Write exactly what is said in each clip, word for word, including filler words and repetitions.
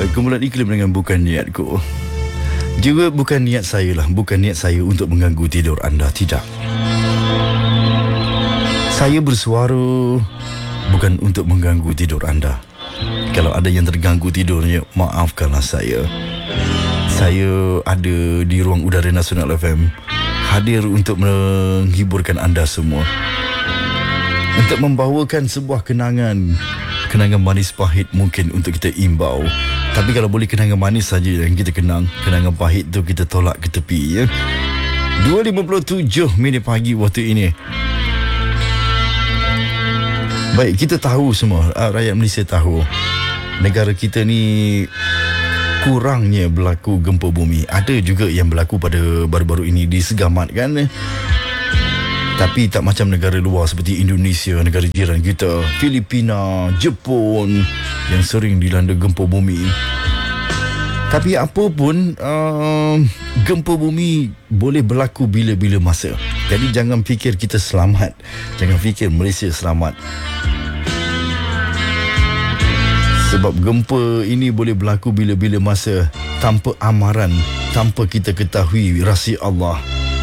Kumpulan iklim dengan Bukan Niatku. Juga bukan niat saya lah, bukan niat saya untuk mengganggu tidur anda, tidak. Saya bersuara bukan untuk mengganggu tidur anda. Kalau ada yang terganggu tidurnya, maafkanlah saya. Saya ada di ruang udara Nasional F M, hadir untuk menghiburkan anda semua, untuk membawakan sebuah kenangan. Kenangan manis pahit mungkin untuk kita imbau. Tapi kalau boleh kenangan manis saja yang kita kenang, kenangan pahit tu kita tolak ke tepi, ya. dua lima puluh tujuh minit pagi waktu ini. Baik, kita tahu semua, rakyat Malaysia tahu, negara kita ni kurangnya berlaku gempa bumi. Ada juga yang berlaku pada baru-baru ini di Segamat, kan. Tapi tak macam negara luar seperti Indonesia, negara jiran kita, Filipina, Jepun yang sering dilanda gempa bumi. Tapi apa pun, uh, gempa bumi boleh berlaku bila-bila masa. Jadi jangan fikir kita selamat, jangan fikir Malaysia selamat. Sebab gempa ini boleh berlaku bila-bila masa, tanpa amaran, tanpa kita ketahui rahsia Allah.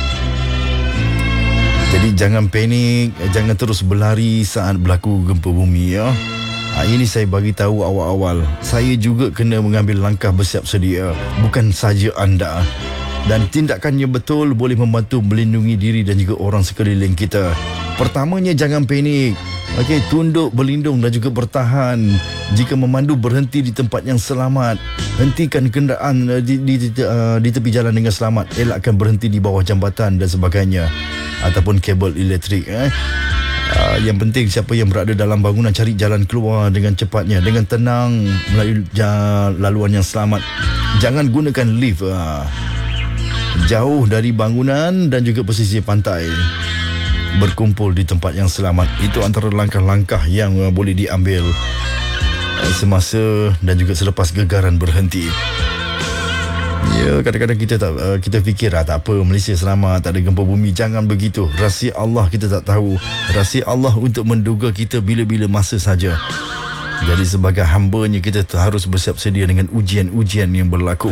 Jadi jangan panik, jangan terus berlari saat berlaku gempa bumi, ya. Ha, ini saya bagi tahu awal-awal. Saya juga kena mengambil langkah bersiap sedia, bukan saja anda. Dan tindakannya betul boleh membantu melindungi diri dan juga orang sekeliling kita. Pertamanya, jangan panik. Okey, tunduk, berlindung dan juga bertahan. Jika memandu, berhenti di tempat yang selamat. Hentikan kenderaan di, di, di, uh, di tepi jalan dengan selamat. Elakkan berhenti di bawah jambatan dan sebagainya, ataupun kabel elektrik, eh. Uh, yang penting, siapa yang berada dalam bangunan, cari jalan keluar dengan cepatnya, dengan tenang, melalui jalan, laluan yang selamat. Jangan gunakan lift. Uh. Jauh dari bangunan dan juga pesisir pantai. Berkumpul di tempat yang selamat. Itu antara langkah-langkah yang uh, boleh diambil uh, semasa dan juga selepas gegaran berhenti. Ya, kadang-kadang kita tak uh, kita fikir ah, tak apa, Malaysia selamat, tak ada gempa bumi. Jangan begitu. Rahsia Allah kita tak tahu. Rahsia Allah untuk menduga kita bila-bila masa saja. Jadi sebagai hamba-Nya, kita harus bersiap sedia dengan ujian-ujian yang berlaku.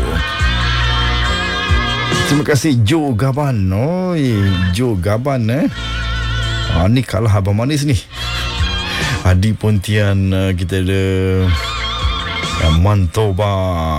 Terima kasih Joe Gaban. Oh, Joe Gaban, eh. Ah, ni kalah Abang Manis ni. Adi Pontian, uh, kita ada uh, Mantoba,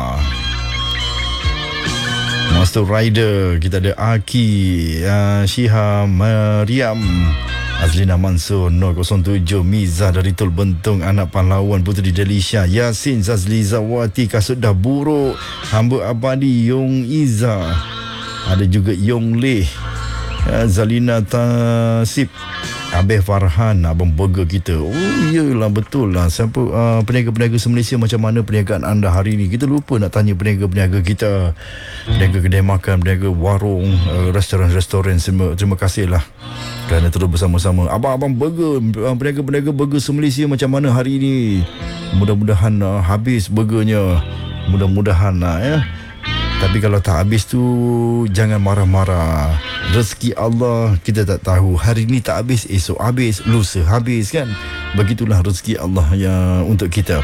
Master Rider, kita ada Aki, uh, Syiha Mariam, Azlina Mansur, nol kosong tujuh, Miza dari Tol Bentong, anak pahlawan Puteri Delisha, Yasin Zazli Zawati, kasut dah buruk, hamba abadi Yong Iza, ada juga Yong Leh, uh, Zalina Tasip, Abeh Farhan, abang burger kita. Oh, iyalah, betul lah. Siapa uh, peniaga-peniaga se-Malaysia, macam mana perniagaan anda hari ini? Kita lupa nak tanya peniaga-peniaga kita, peniaga kedai makan, peniaga warung, uh, restoran-restoran. Terima, terima kasihlah kerana terus bersama-sama. Abang-abang burger, uh, peniaga-peniaga burger se-Malaysia, macam mana hari ini? Mudah-mudahan uh, habis burgernya. Mudah-mudahan lah, ya. Tapi kalau tak habis tu, jangan marah-marah. Rezeki Allah kita tak tahu. Hari ni tak habis, esok habis, lusa habis, kan. Begitulah rezeki Allah yang untuk kita.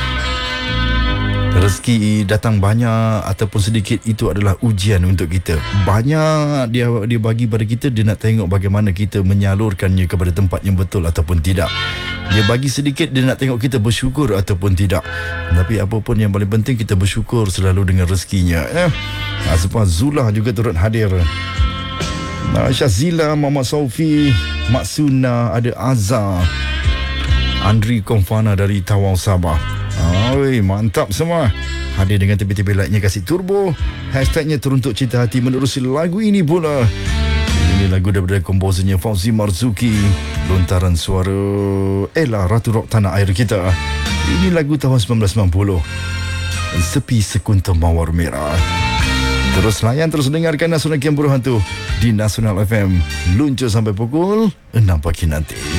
Rezeki datang banyak ataupun sedikit, itu adalah ujian untuk kita. Banyak dia dia bagi pada kita, dia nak tengok bagaimana kita menyalurkannya kepada tempat yang betul ataupun tidak. Dia bagi sedikit, dia nak tengok kita bersyukur ataupun tidak. Tapi apa pun yang paling penting, kita bersyukur selalu dengan rezekinya, eh. Sebab Zula juga turut hadir. Syazila, Muhammad Saufi, Mak Suna, ada Azhar, Andri Konfana dari Tawau, Sabah. Oi, mantap semua. Hadir dengan tepi-tepi like-nya, kasih turbo. Hashtagnya teruntuk cinta hati menerusi lagu ini pula. Ini lagu daripada komposernya Fauzi Marzuki, lontaran suara Ella, Ratu Rock tanah air kita. Ini lagu tahun sembilan belas sembilan puluh, Sepi Sekuntum Mawar Merah. Terus layan, terus dengarkan Nasional Kian Buruh Hantu di Nasional F M. Luncur sampai pukul enam pagi nanti.